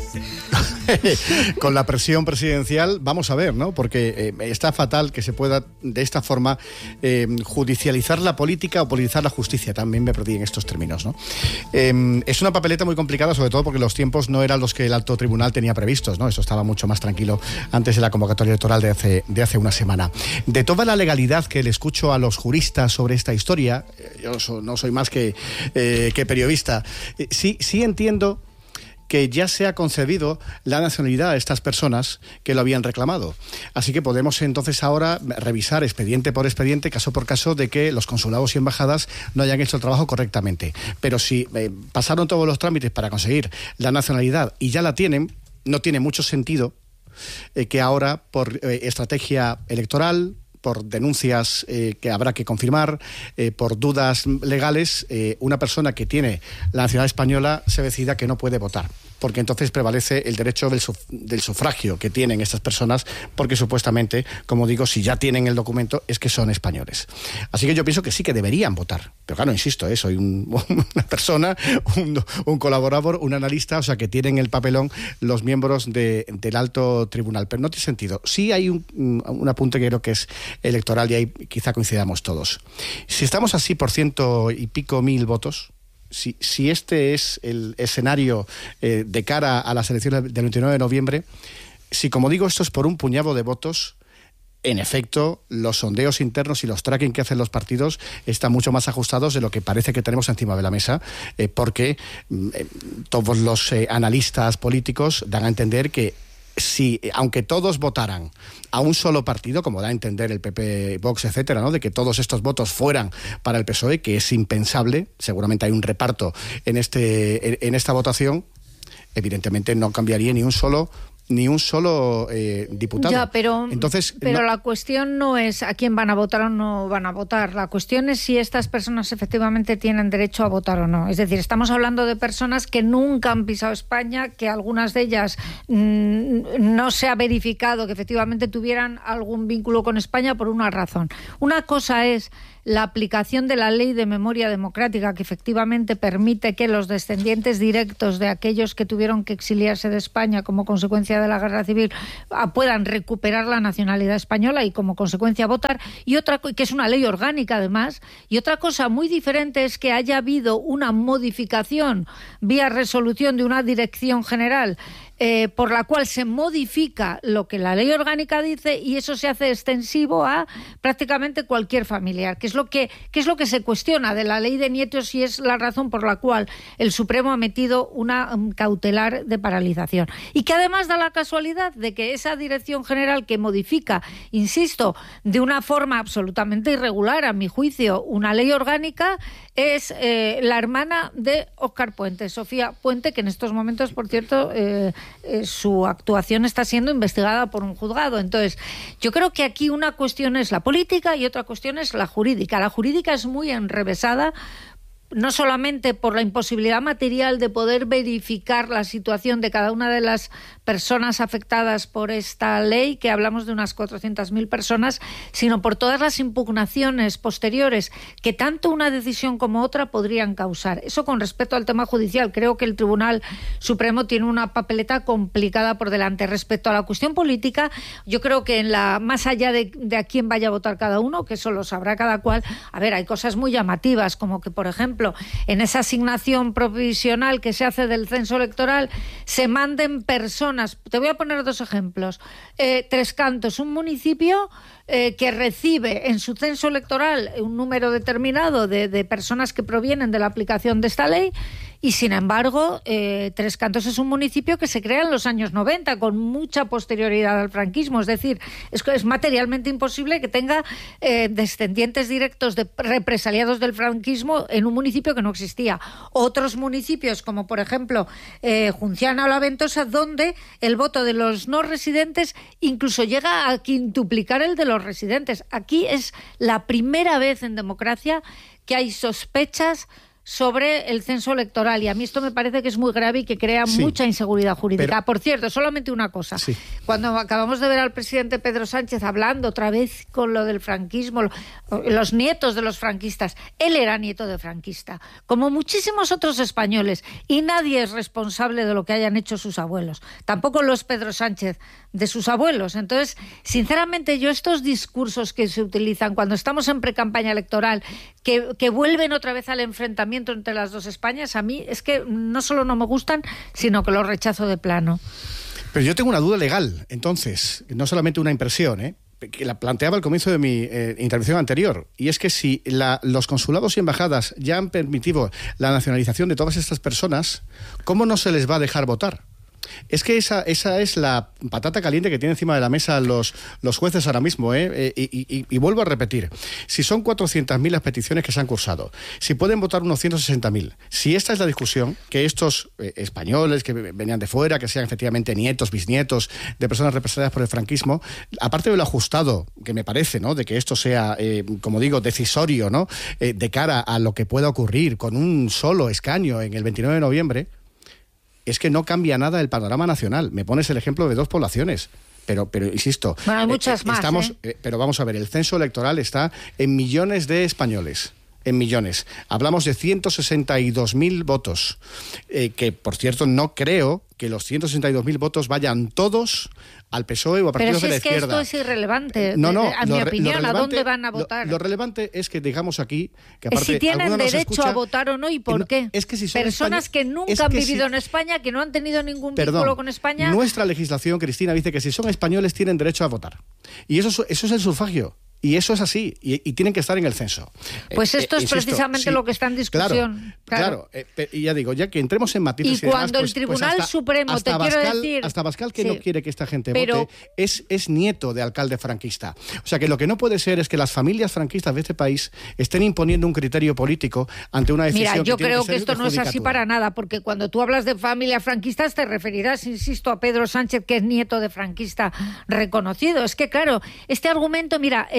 Con la presión presidencial, vamos a ver, ¿no? Porque está fatal que se pueda de esta forma judicializar la política o politizar la justicia. También me perdí en estos términos, ¿no? Es una papeleta muy complicada, sobre todo porque los tiempos no eran los que el alto tribunal tenía previstos, ¿no? Eso estaba mucho más tranquilo antes de la convocatoria electoral de hace una semana. De toda la legalidad que le escucho a los juristas sobre esta historia, yo no soy más que periodista, sí entiendo que ya se ha concedido la nacionalidad a estas personas que lo habían reclamado. Así que podemos entonces ahora revisar expediente por expediente, caso por caso, de que los consulados y embajadas no hayan hecho el trabajo correctamente. Pero si pasaron todos los trámites para conseguir la nacionalidad y ya la tienen, no tiene mucho sentido que ahora, por estrategia electoral, por denuncias que habrá que confirmar, por dudas legales, una persona que tiene la nacionalidad española se decida que no puede votar, porque entonces prevalece el derecho del sufragio que tienen estas personas, porque supuestamente, como digo, si ya tienen el documento es que son españoles. Así que yo pienso que sí que deberían votar, pero claro, insisto, soy una persona, un colaborador, un analista, o sea, que tienen el papelón los miembros del alto tribunal, pero no tiene sentido. Sí hay un apunte que creo que es electoral y ahí quizá coincidamos todos. Si estamos así por 100 y pico mil votos, si este es el escenario de cara a las elecciones del 29 de noviembre, si, como digo, esto es por un puñado de votos, en efecto, los sondeos internos y los tracking que hacen los partidos están mucho más ajustados de lo que parece que tenemos encima de la mesa, porque todos los analistas políticos dan a entender que si, aunque todos votaran a un solo partido, como da a entender el PP, Vox, etcétera, ¿no?, de que todos estos votos fueran para el PSOE, que es impensable, seguramente hay un reparto en esta votación, evidentemente no cambiaría ni un solo diputado. Ya, pero no, la cuestión no es a quién van a votar o no van a votar. La cuestión es si estas personas efectivamente tienen derecho a votar o no. Es decir, estamos hablando de personas que nunca han pisado España, que algunas de ellas no se ha verificado que efectivamente tuvieran algún vínculo con España por una razón. Una cosa es la aplicación de la ley de memoria democrática, que efectivamente permite que los descendientes directos de aquellos que tuvieron que exiliarse de España como consecuencia de la guerra civil puedan recuperar la nacionalidad española y como consecuencia votar, y otra, que es una ley orgánica además, y otra cosa muy diferente es que haya habido una modificación vía resolución de una dirección general por la cual se modifica lo que la ley orgánica dice, y eso se hace extensivo a prácticamente cualquier familiar, que es lo que se cuestiona de la ley de nietos, y es la razón por la cual el Supremo ha metido una cautelar de paralización. Y que además da la casualidad de que esa dirección general que modifica, insisto, de una forma absolutamente irregular, a mi juicio, una ley orgánica, es la hermana de Óscar Puente, Sofía Puente, que en estos momentos, por cierto, su actuación está siendo investigada por un juzgado. Entonces, yo creo que aquí una cuestión es la política y otra cuestión es la jurídica. La jurídica es muy enrevesada, no solamente por la imposibilidad material de poder verificar la situación de cada una de las personas afectadas por esta ley, que hablamos de unas 400.000 personas, sino por todas las impugnaciones posteriores que tanto una decisión como otra podrían causar. Eso con respecto al tema judicial. Creo que el Tribunal Supremo tiene una papeleta complicada por delante. Respecto a la cuestión política, yo creo que más allá de a quién vaya a votar cada uno, que eso lo sabrá cada cual, hay cosas muy llamativas, como que, por ejemplo, en esa asignación provisional que se hace del censo electoral, se manden personas. Te voy a poner dos ejemplos. Tres Cantos, un municipio que recibe en su censo electoral un número determinado de personas que provienen de la aplicación de esta ley, y sin embargo Tres Cantos es un municipio que se crea en los años 90 con mucha posterioridad al franquismo. Es decir, es materialmente imposible que tenga descendientes directos de represaliados del franquismo en un municipio que no existía. Otros municipios, como por ejemplo Junciana o La Ventosa, donde el voto de los no residentes incluso llega a quintuplicar el de los residentes. Aquí es la primera vez en democracia que hay sospechas sobre el censo electoral, y a mí esto me parece que es muy grave y que crea mucha inseguridad jurídica. Por cierto, solamente una cosa. Cuando acabamos de ver al presidente Pedro Sánchez hablando otra vez con lo del franquismo, los nietos de los franquistas, él era nieto de franquista, como muchísimos otros españoles, y nadie es responsable de lo que hayan hecho sus abuelos. Tampoco lo es Pedro Sánchez de sus abuelos. Entonces, sinceramente, yo estos discursos que se utilizan cuando estamos en precampaña electoral, que vuelven otra vez al enfrentamiento entre las dos Españas, a mí es que no solo no me gustan, sino que los rechazo de plano. Pero yo tengo una duda legal, entonces, no solamente una impresión, que la planteaba al comienzo de mi intervención anterior, y es que si los consulados y embajadas ya han permitido la nacionalización de todas estas personas, ¿cómo no se les va a dejar votar? Es que esa es la patata caliente que tienen encima de la mesa los jueces ahora mismo, y vuelvo a repetir, si son 400.000 las peticiones que se han cursado, si pueden votar unos 160.000, si esta es la discusión, que estos españoles que venían de fuera, que sean efectivamente nietos, bisnietos de personas represaliadas por el franquismo, aparte de lo ajustado que me parece, ¿no?, de que esto sea, como digo, decisorio, ¿no?, de cara a lo que pueda ocurrir con un solo escaño en el 29 de noviembre, es que no cambia nada el panorama nacional. Me pones el ejemplo de dos poblaciones, pero insisto, bueno, hay muchas más. Pero vamos a ver, el censo electoral está en millones de españoles. en millones. Hablamos de 162.000 votos, que por cierto no creo que los 162.000 votos vayan todos al PSOE o a partidos de la izquierda. Pero si es que esto es irrelevante, a mi opinión, ¿a dónde van a votar? Lo relevante es que digamos aquí que aparte si tienen derecho escucha, a votar o no y por qué. Es que si son personas que nunca han vivido en España, que no han tenido ningún vínculo con España. Nuestra legislación, Cristina, dice que si son españoles tienen derecho a votar. Y eso es el sufragio. Y eso es así, y tienen que estar en el censo. Pues esto es precisamente lo que está en discusión. Claro. Y ya digo, ya que entremos en matices y cuando el Tribunal Supremo, te quiero decir... Hasta Abascal, que no quiere que esta gente vote, es nieto de alcalde franquista. O sea, que lo que no puede ser es que las familias franquistas de este país estén imponiendo un criterio político ante una decisión. Mira, yo que tiene creo que esto no es así para nada, porque cuando tú hablas de familias franquistas te referirás, insisto, a Pedro Sánchez, que es nieto de franquista reconocido. Es que, claro, este argumento, mira...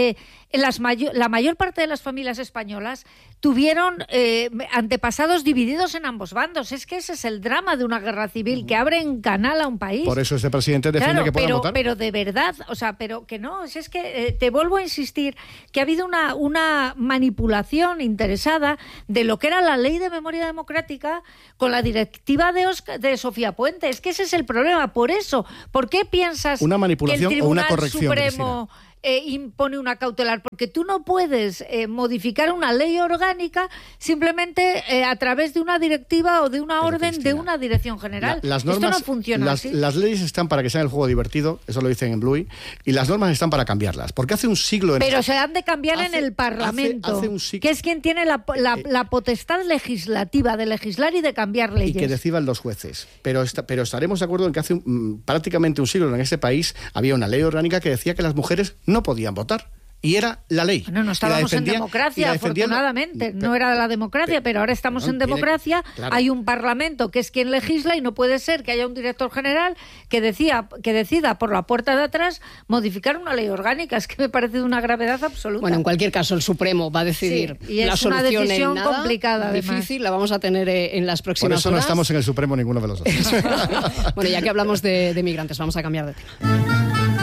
la mayor parte de las familias españolas tuvieron antepasados divididos en ambos bandos. Es que ese es el drama de una guerra civil que abre en canal a un país. Por eso este presidente defiende que puedan votar. Pero de verdad, o sea, pero que no, es que te vuelvo a insistir que ha habido una manipulación interesada de lo que era la ley de memoria democrática con la directiva de Sofía Puente. Es que ese es el problema. Por eso, ¿por qué piensas una manipulación que el Tribunal o una corrección, Supremo impone una cautelar? Porque tú no puedes modificar una ley orgánica simplemente a través de una directiva o de una orden de una dirección general. Las normas, esto no funciona así. Las leyes están para que sean el juego divertido, eso lo dicen en Bluey, y las normas están para cambiarlas. Porque hace un siglo... Pero se han de cambiar en el Parlamento, que es quien tiene la potestad legislativa de legislar y de cambiar leyes. Y que decidan los jueces. Pero estaremos de acuerdo en que hace prácticamente un siglo en este país había una ley orgánica que decía que las mujeres no podían votar. Y era la ley. No estábamos en democracia, afortunadamente. No era la democracia, pero ahora estamos en democracia. Claro. Hay un parlamento que es quien legisla y no puede ser que haya un director general que decida por la puerta de atrás modificar una ley orgánica. Es que me parece de una gravedad absoluta. Bueno, en cualquier caso, el Supremo va a decidir y la es solución. Una decisión en nada, complicada, difícil, la vamos a tener en las próximas horas. Por eso no estamos en el Supremo ninguno de los dos. Bueno, ya que hablamos de migrantes, vamos a cambiar de tema.